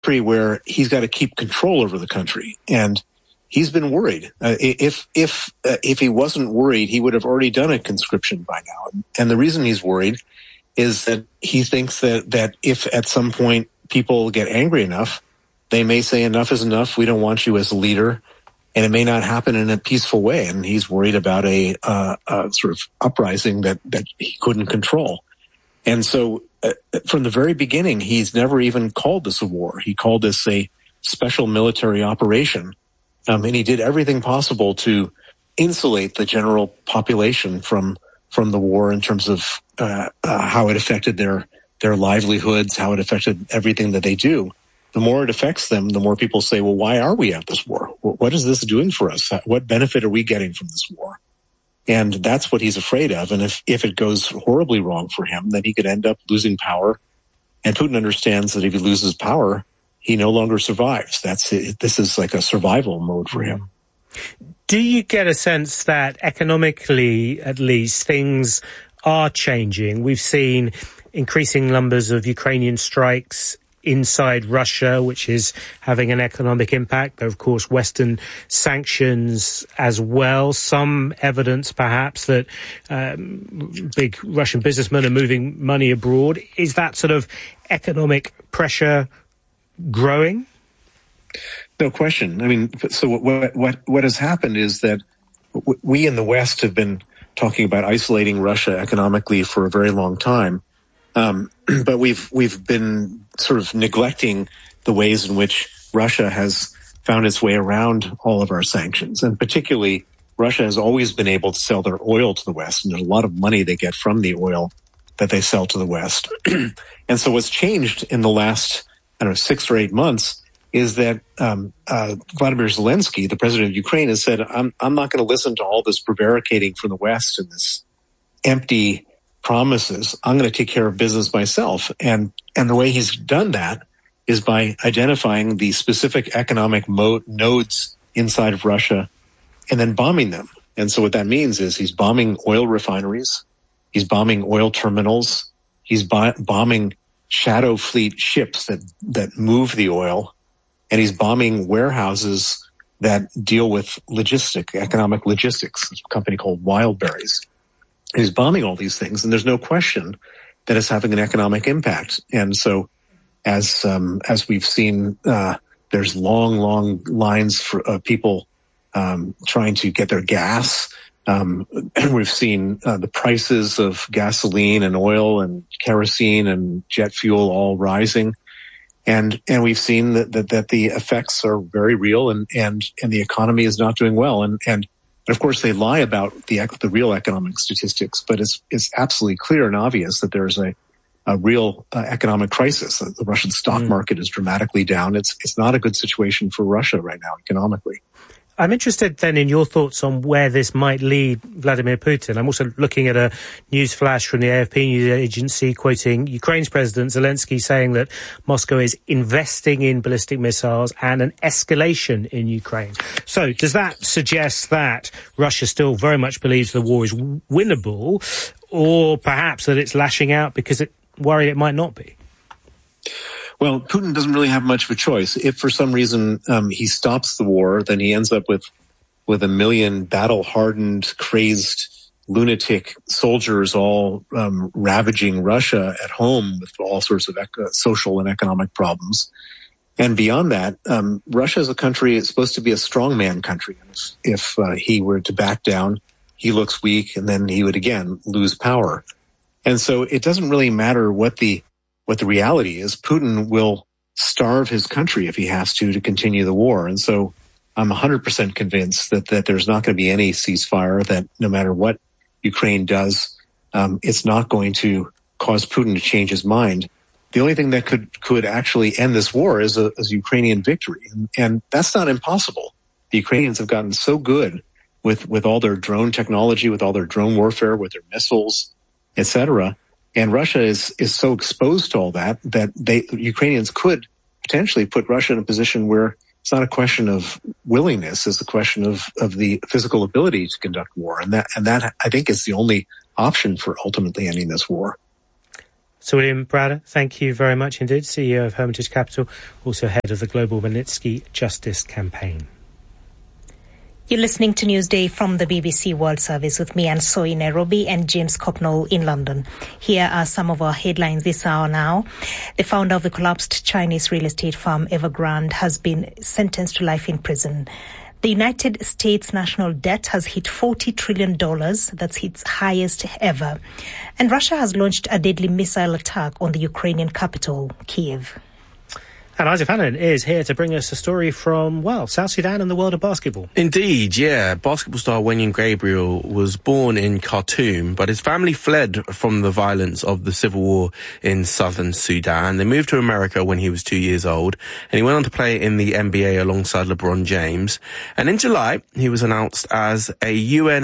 country where he's got to keep control over the country, and he's been worried. If he wasn't worried, he would have already done a conscription by now. And the reason he's worried is that he thinks that if at some point people get angry enough, they may say enough is enough. We don't want you as a leader, and it may not happen in a peaceful way. And he's worried about a sort of uprising that he couldn't control. And so from the very beginning, he's never even called this a war. He called this a special military operation. And he did everything possible to insulate the general population from the war in terms of how it affected their livelihoods, how it affected everything that they do. The more it affects them, the more people say, well, why are we at this war? What is this doing for us? What benefit are we getting from this war? And that's what he's afraid of. And if it goes horribly wrong for him, then he could end up losing power. And Putin understands that if he loses power, he no longer survives. This is like a survival mode for him. Do you get a sense that economically, at least, things are changing? We've seen increasing numbers of Ukrainian strikes inside Russia, which is having an economic impact. There are, of course, Western sanctions as well. Some evidence, perhaps, that big Russian businessmen are moving money abroad. Is that sort of economic pressure growing? No question. I mean, so what has happened is that we in the West have been talking about isolating Russia economically for a very long time. But we've been sort of neglecting the ways in which Russia has found its way around all of our sanctions. And particularly, Russia has always been able to sell their oil to the West, and there's a lot of money they get from the oil that they sell to the West. And so what's changed in the last, 6 or 8 months is that Vladimir Zelensky, the president of Ukraine, has said, I'm not going to listen to all this prevaricating from the West and this empty promises. I'm going to take care of business myself. And the way he's done that is by identifying the specific economic nodes inside of Russia and then bombing them. And so what that means is he's bombing oil refineries, he's bombing oil terminals, he's bombing shadow fleet ships that move the oil, and he's bombing warehouses that deal with economic logistics. There's a company called Wildberries. He's bombing all these things, and there's no question that it's having an economic impact. And so, as we've seen, there's long lines for people trying to get their gas. We've seen the prices of gasoline and oil and kerosene and jet fuel all rising, and we've seen that the effects are very real, and the economy is not doing well, and of course, they lie about the real economic statistics, but it's absolutely clear and obvious that there's a real economic crisis. The Russian stock market is dramatically down. It's not a good situation for Russia right now economically. I'm interested then in your thoughts on where this might lead Vladimir Putin. I'm also looking at a news flash from the AFP news agency quoting Ukraine's President Zelensky saying that Moscow is investing in ballistic missiles and an escalation in Ukraine. So does that suggest that Russia still very much believes the war is winnable, or perhaps that it's lashing out because it's worried it might not be? Well, Putin doesn't really have much of a choice. If for some reason he stops the war, then he ends up with 1 million battle-hardened, crazed, lunatic soldiers all ravaging Russia at home with all sorts of social and economic problems. And beyond that, Russia as a country is supposed to be a strongman country. If he were to back down, he looks weak, and then he would again lose power. And so it doesn't really matter what the reality is. Putin will starve his country if he has to continue the war. And so I'm 100% convinced that there's not going to be any ceasefire, that no matter what Ukraine does, it's not going to cause Putin to change his mind. The only thing that could actually end this war is a Ukrainian victory. And that's not impossible. The Ukrainians have gotten so good with all their drone technology, with all their drone warfare, with their missiles, etc. And Russia is so exposed to all that Ukrainians could potentially put Russia in a position where it's not a question of willingness, it's a question of the physical ability to conduct war. And that I think is the only option for ultimately ending this war. Sir William Browder, thank you very much indeed, CEO of Hermitage Capital, also head of the Global Magnitsky Justice Campaign. You're listening to Newsday from the BBC World Service with me, Anne Soy in Nairobi, and James Copnall in London. Here are some of our headlines this hour now. The founder of the collapsed Chinese real estate firm Evergrande has been sentenced to life in prison. The United States national debt has hit $40 trillion. That's its highest ever. And Russia has launched a deadly missile attack on the Ukrainian capital, Kiev. And Isaac Allen is here to bring us a story from, well, South Sudan and the world of basketball. Indeed, yeah. Basketball star Wenyen Gabriel was born in Khartoum, but his family fled from the violence of the civil war in southern Sudan. They moved to America when he was 2 years old, and he went on to play in the NBA alongside LeBron James. And in July, he was announced as a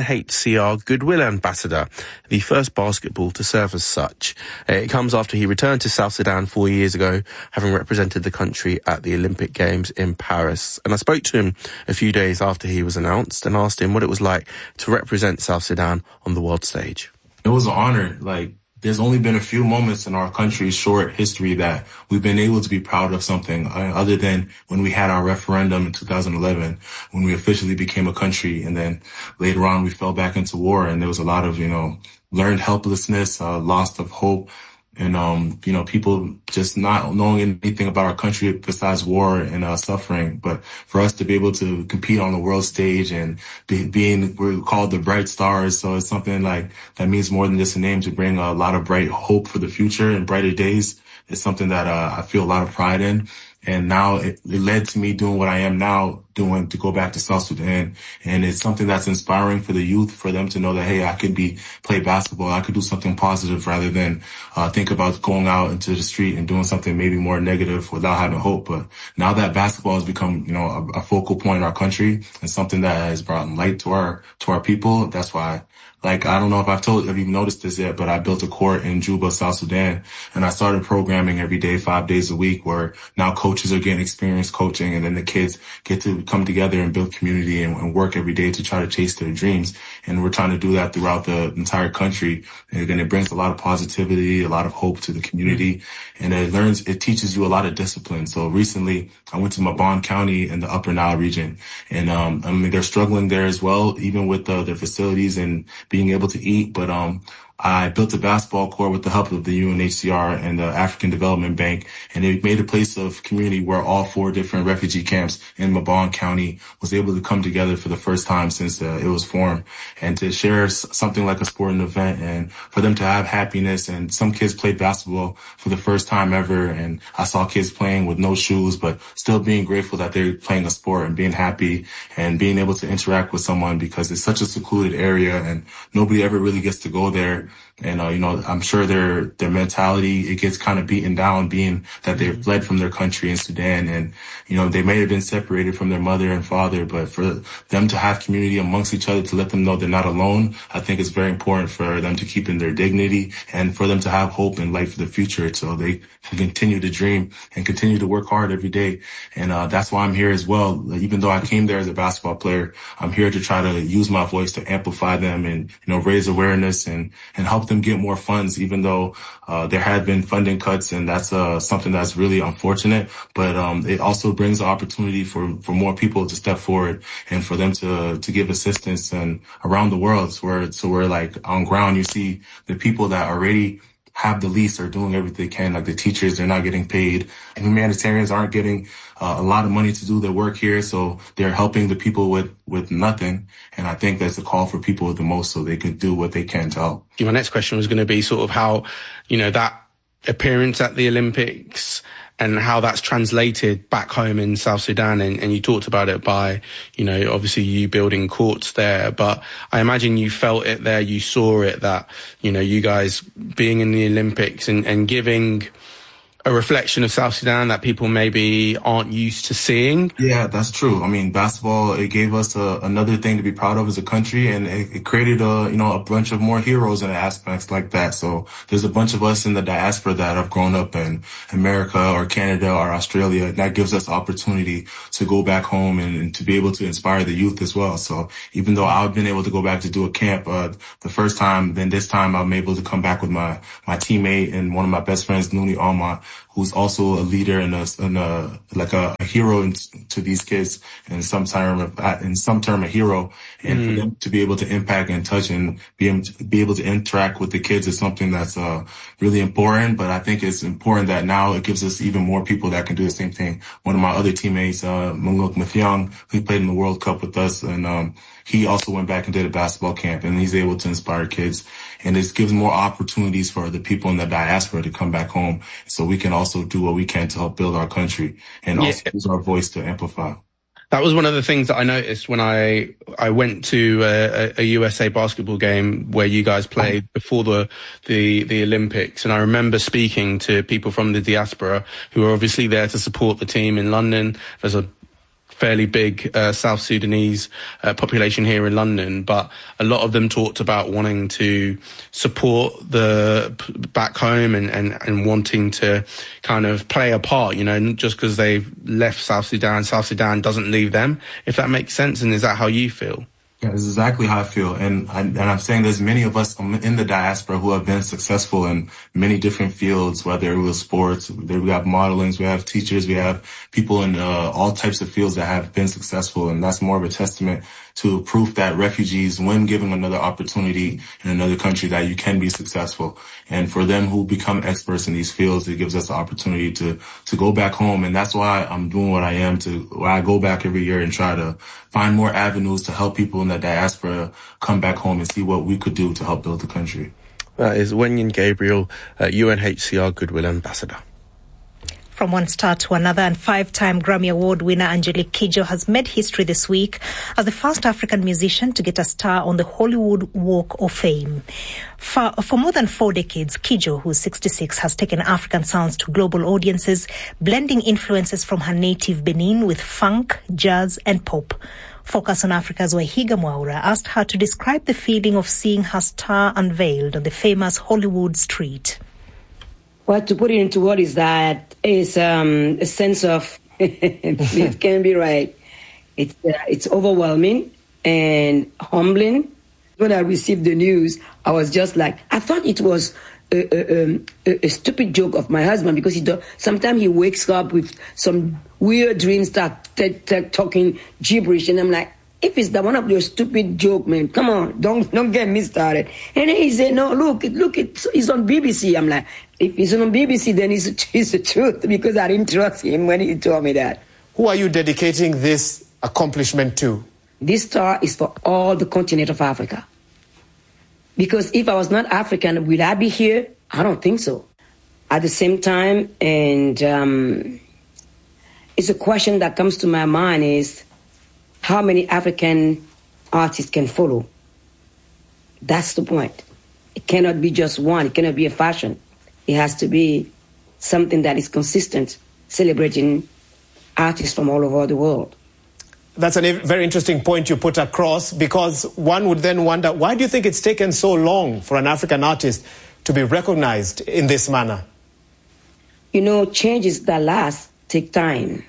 UNHCR Goodwill Ambassador, the first basketball to serve as such. It comes after he returned to South Sudan 4 years ago, having represented the country at the Olympic Games in Paris. And I spoke to him a few days after he was announced and asked him what it was like to represent South Sudan on the world stage. It was an honor. There's only been a few moments in our country's short history that we've been able to be proud of something other than when we had our referendum in 2011, when we officially became a country. And then later on, we fell back into war, and there was a lot of, learned helplessness, loss of hope. And, people just not knowing anything about our country besides war and suffering. But for us to be able to compete on the world stage and we're called the Bright Stars. So it's something like that means more than just a name, to bring a lot of bright hope for the future and brighter days. It's something that I feel a lot of pride in. And now it led to me doing what I am now doing, to go back to South Sudan. And it's something that's inspiring for the youth, for them to know that, hey, I could play basketball. I could do something positive rather than think about going out into the street and doing something maybe more negative without having hope. But now that basketball has become, a focal point in our country and something that has brought light to our people, that's why. I don't know if you've noticed this yet, but I built a court in Juba, South Sudan, and I started programming every day, 5 days a week, where now coaches are getting experience coaching, and then the kids get to come together and build community and work every day to try to chase their dreams. And we're trying to do that throughout the entire country. And again, it brings a lot of positivity, a lot of hope to the community, and it teaches you a lot of discipline. So recently, I went to Mabon County in the Upper Nile region, and they're struggling there as well, even with their facilities and being able to eat. But I built a basketball court with the help of the UNHCR and the African Development Bank, and it made a place of community where all 4 different refugee camps in Mabon County was able to come together for the first time since it was formed, and to share something like a sporting event, and for them to have happiness. And some kids played basketball for the first time ever, and I saw kids playing with no shoes, but still being grateful that they're playing a sport and being happy and being able to interact with someone, because it's such a secluded area and nobody ever really gets to go there. And, I'm sure their mentality, it gets kind of beaten down, being that they fled from their country in Sudan. And, they may have been separated from their mother and father, but for them to have community amongst each other, to let them know they're not alone, I think it's very important for them to keep in their dignity and for them to have hope and light for the future, so they can continue to dream and continue to work hard every day. And that's why I'm here as well. Even though I came there as a basketball player, I'm here to try to use my voice to amplify them and, raise awareness and help them get more funds, even though there have been funding cuts, and that's something that's really unfortunate. But it also brings the opportunity for more people to step forward and for them to give assistance and around the world. So we're like on ground, you see the people that already have the least are doing everything they can. Like the teachers, they're not getting paid. And humanitarians aren't getting a lot of money to do their work here. So they're helping the people with nothing. And I think that's a call for people with the most, so they can do what they can to help. My next question was going to be sort of how, that appearance at the Olympics and how that's translated back home in South Sudan. And you talked about it by, obviously you building courts there, but I imagine you felt it there, you saw it, that, you guys being in the Olympics and giving a reflection of South Sudan that people maybe aren't used to seeing? Yeah, that's true. I mean, basketball, it gave us another thing to be proud of as a country, and it created a bunch of more heroes in aspects like that. So there's a bunch of us in the diaspora that have grown up in America or Canada or Australia. That gives us opportunity to go back home and to be able to inspire the youth as well. So even though I've been able to go back to do a camp the first time, then this time I'm able to come back with my teammate and one of my best friends, Nuni Alma, who's also a leader and a hero to these kids, and in some term a hero. And for them to be able to impact and touch and be able to interact with the kids is something that's really important. But I think it's important that now it gives us even more people that can do the same thing. One of my other teammates, Munguk Mathiang, who played in the World Cup with us, and he also went back and did a basketball camp, and he's able to inspire kids. And this gives more opportunities for the people in the diaspora to come back home, so we can also do what we can to help build our country and also use our voice to amplify. That was one of the things that I noticed when I went to a USA basketball game where you guys played before the Olympics. And I remember speaking to people from the diaspora who are obviously there to support the team in London. There's a fairly big South Sudanese population here in London, but a lot of them talked about wanting to support the back home and wanting to kind of play a part, just because they've left South Sudan doesn't leave them, if that makes sense. And is that how you feel? Yeah, that's exactly how I feel. And I'm saying there's many of us in the diaspora who have been successful in many different fields, whether it was sports, we have modelings, we have teachers, we have people in all types of fields that have been successful. And that's more of a testament to proof that refugees, when given another opportunity in another country, that you can be successful. And for them who become experts in these fields, it gives us the opportunity to go back home. And that's why I'm doing what I am, where I go back every year and try to find more avenues to help people in the diaspora come back home and see what we could do to help build the country. That is Wenyin Gabriel, UNHCR Goodwill Ambassador. From one star to another, and 5-time Grammy Award winner Angelique Kidjo has made history this week as the first African musician to get a star on the Hollywood Walk of Fame. For more than 4 decades, Kidjo, who's 66, has taken African sounds to global audiences, blending influences from her native Benin with funk, jazz, and pop. Focus on Africa's Wahiga Mwaura asked her to describe the feeling of seeing her star unveiled on the famous Hollywood street. Well, to put it into words, that is a sense of it can be right. It's overwhelming and humbling. When I received the news, I was just like, I thought it was a stupid joke of my husband, because sometimes he wakes up with some weird dreams, start talking gibberish, and I'm like, if it's one of your stupid joke, man, come on, don't get me started. And then he said, no, look, it's on BBC. I'm like, if it's on BBC, then it's the truth, because I didn't trust him when he told me that. Who are you dedicating this accomplishment to? This star is for all the continent of Africa. Because if I was not African, would I be here? I don't think so. At the same time, and it's a question that comes to my mind is, how many African artists can follow? That's the point. It cannot be just one. It cannot be a fashion. It has to be something that is consistent, celebrating artists from all over the world. That's a very interesting point you put across, because one would then wonder, why do you think it's taken so long for an African artist to be recognized in this manner? Changes that last take time.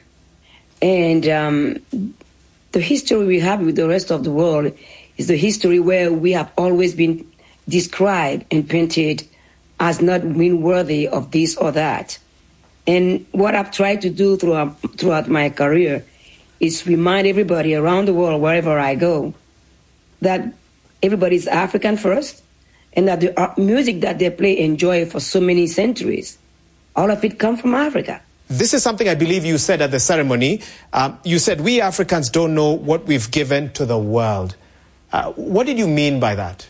And the history we have with the rest of the world is the history where we have always been described and painted as not being worthy of this or that. And what I've tried to do throughout my career is remind everybody around the world, wherever I go, that everybody's African first, and that the music that they play, enjoy for so many centuries, all of it comes from Africa. This is something I believe you said at the ceremony. You said, we Africans don't know what we've given to the world. What did you mean by that?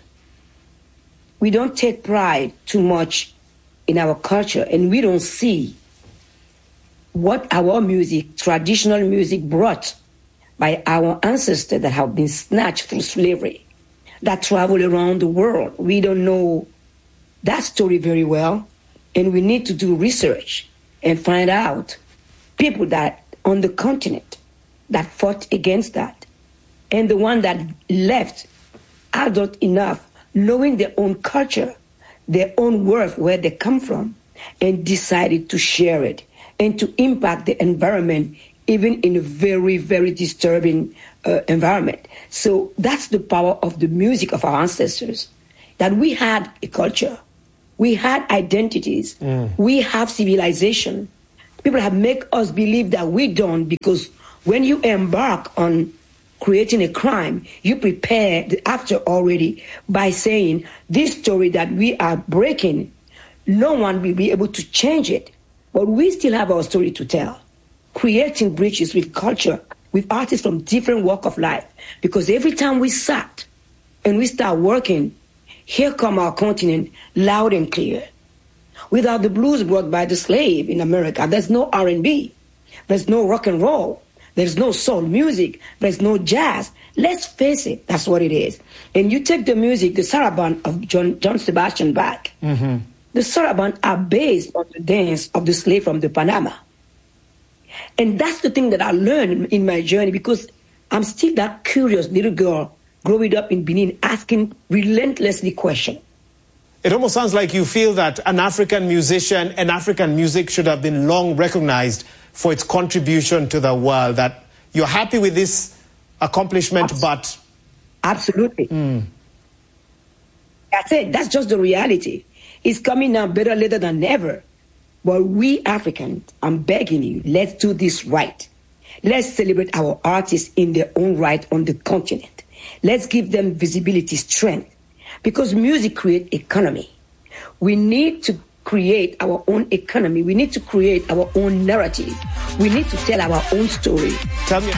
We don't take pride too much in our culture, and we don't see what our music, traditional music, brought by our ancestors that have been snatched through slavery, that travel around the world. We don't know that story very well, and we need to do research and find out people that on the continent that fought against that, and the one that left adult enough, knowing their own culture, their own worth, where they come from, and decided to share it and to impact the environment, even in a very, very disturbing environment. So that's the power of the music of our ancestors, that we had a culture, we had identities, we have civilization. People have made us believe that we don't, because when you embark on creating a crime, you prepare the after already by saying, this story that we are breaking, no one will be able to change it. But we still have our story to tell, creating bridges with culture, with artists from different walks of life. Because every time we sat and we start working, here come our continent loud and clear. Without the blues brought by the slave in America, there's no R&B, there's no rock and roll, there's no soul music, there's no jazz. Let's face it, that's what it is. And you take the music, the saraband of John Sebastian Bach. The saraband are based on the dance of the slave from the Panama. And that's the thing that I learned in my journey, because I'm still that curious little girl growing up in Benin, asking relentlessly questions. It almost sounds like you feel that an African musician and African music should have been long recognized for its contribution to the world, that you're happy with this accomplishment, but... Absolutely. That's it. That's just the reality. It's coming now better later than never. But we Africans, I'm begging you, let's do this right. Let's celebrate our artists in their own right on the continent. Let's give them visibility, strength. Because music creates economy. We need to create our own economy. We need to create our own narrative. We need to tell our own story. Tell me.